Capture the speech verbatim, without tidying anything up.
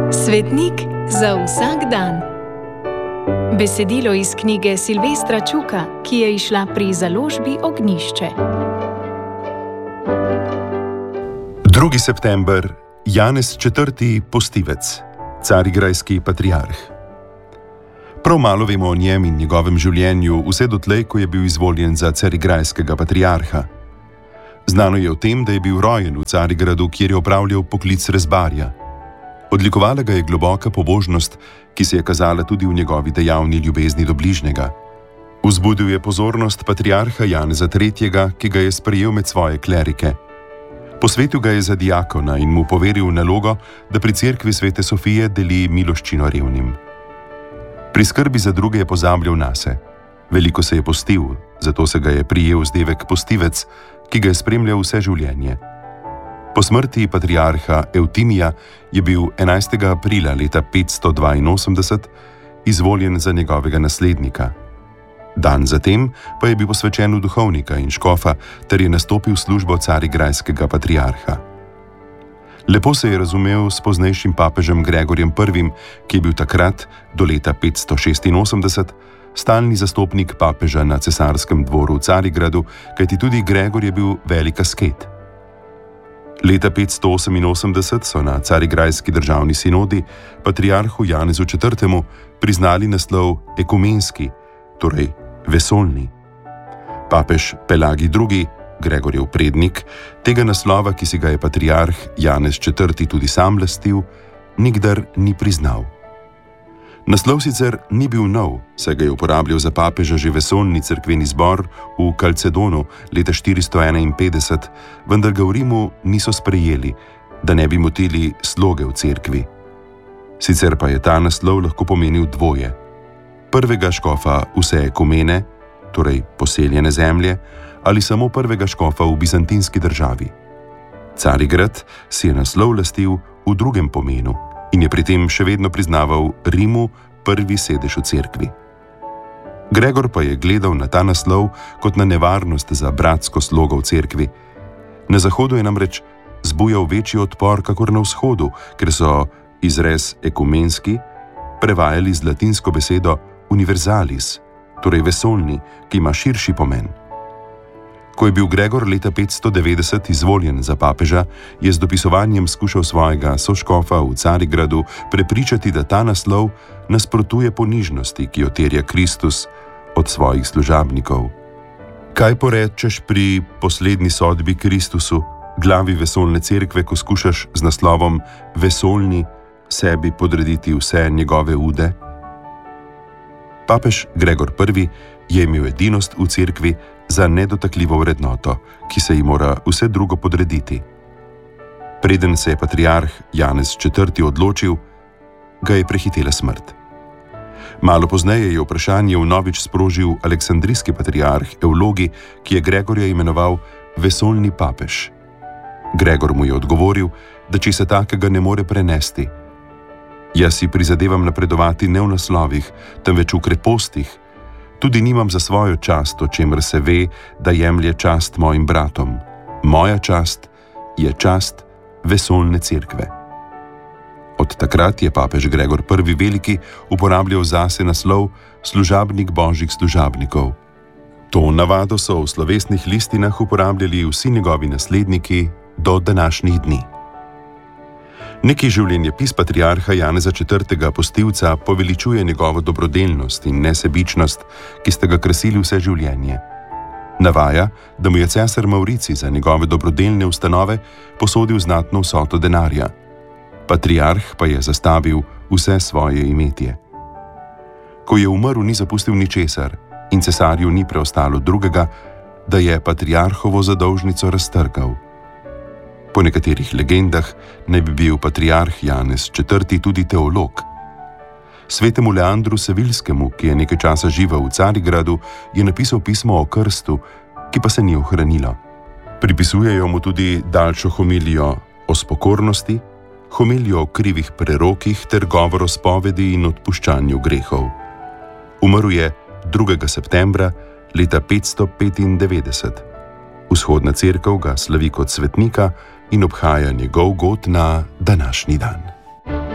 Svetnik za vsak dan. Besedilo iz knjige Silvestra Čuka, ki je izšla pri založbi Ognjišče. drugi september, Janez četrti Postivec, carigrajski patriarh. Prav malo vemo o njem in njegovem življenju, vse dotlej, ko je bil izvoljen za carigrajskega patriarha. Znano je o tem, da je bil rojen v Carigradu, kjer je opravljal poklic rezbarja. Odlikovala ga je globoka pobožnost, ki se je kazala tudi v njegovi dejavni ljubezni do bližnjega. Vzbudil je pozornost patriarha Janeza tretjega, ki ga je sprejel med svoje klerike. Posvetil ga je za diakona in mu poveril nalogo, da pri cerkvi Svete Sofije deli miloščino revnim. Pri skrbi za druge je pozabljal nase. Veliko se je postil, zato se ga je prijel zdevek Postivec, ki ga je spremljal vse življenje. Po smrti patriarha Evtimija je bil enajstega aprila leta petsto dvainosemdeset izvoljen za njegovega naslednika. Dan zatem pa je bil posvečen v duhovnika in škofa ter je nastopil službo carigrajskega patriarha. Lepo se je razumel s poznejšim papežem Gregorjem prvim, ki je bil takrat, do leta petsto šestinosemdeset, stalni zastopnik papeža na cesarskem dvoru v Carigradu, kajti tudi Gregor je bil velik asket. Leta petsto oseminosemdeset so na carigrajski državni sinodi patriarhu Janezu četrtemu priznali naslov ekumenski, torej vesoljni. Papež Pelagij drugi, Gregorjev prednik, tega naslova, ki si ga je patriarh Janez četrti tudi sam lastil, nikdar ni priznal. Naslov sicer ni bil nov, saj ga je uporabljal za papeža že vesoljni cerkveni zbor v Kalcedonu leta štiristo enainpetdeset, vendar ga v Rimu niso sprejeli, da ne bi motili sloge v cerkvi. Sicer pa je ta naslov lahko pomenil dvoje. Prvega škofa vse ekumene, torej poseljene zemlje, ali samo prvega škofa v bizantinski državi. Carigrad si je naslov lastil v drugem pomenu in je pri tem še vedno priznaval Rimu prvi sedež v cerkvi. Gregor pa je gledal na ta naslov kot na nevarnost za bratsko slogo v cerkvi. Na zahodu je namreč zbujal večji odpor kakor na vzhodu, ker so izrez ekumenski prevajali z latinsko besedo universalis, torej vesoljni, ki ima širši pomen. Ko je bil Gregor leta petsto devetdeset izvoljen za papeža, je z dopisovanjem skušal svojega soškofa v Carigradu prepričati, da ta naslov nasprotuje ponižnosti, ki jo terja Kristus od svojih služabnikov. Kaj porečeš pri poslednji sodbi Kristusu, glavi vesoljne cerkve, ko skušaš z naslovom vesoljni sebi podrediti vse njegove ude? Papež Gregor prvi je imel edinost v cerkvi za nedotakljivo vrednoto, ki se ji mora vse drugo podrediti. Preden se je patriarh Janez četrti odločil, ga je prehitela smrt. Malo pozneje je vprašanje vnovič sprožil aleksandrijski patriarh Evlogi, ki je Gregorja imenoval vesoljni papež. Gregor mu je odgovoril, da česa takega ne more prenesti. Jaz si prizadevam napredovati ne v naslovih, temveč v krepostih. Tudi nimam za svojo čast, o čemer se ve, da jemlje čast mojim bratom. Moja čast je čast vesoljne cerkve. Od takrat je papež Gregor prvi veliki uporabljal zase naslov služabnik božjih služabnikov. To navado so v slovesnih listinah uporabljali vsi njegovi nasledniki do današnjih dni. Neki življenjepis patriarha Janeza četrtega Postivca poveličuje njegovo dobrodelnost in nesebičnost, ki sta ga krasili vse življenje. Navaja, da mu je cesar Maurici za njegove dobrodelne ustanove posodil znatno vsoto denarja. Patriarh pa je zastavil vse svoje imetje. Ko je umrl, ni zapustil ničesar in cesarju ni preostalo drugega, da je patriarhovo zadolžnico raztrgal. Po nekaterih legendah naj bi bil patriarh Janez četrti tudi teolog. Svetemu Leandru Sevilskemu, ki je nekaj časa živel v Carigradu, je napisal pismo o krstu, ki pa se ni ohranilo. Pripisujejo mu tudi daljšo homilijo o spokornosti, homilijo o krivih prerokih ter govor o spovedi in odpuščanju grehov. Umrl je drugega septembra leta petsto petindevetdeset. Vzhodna cerkev ga slavi kot svetnika in obhaja njegov god na današnji dan.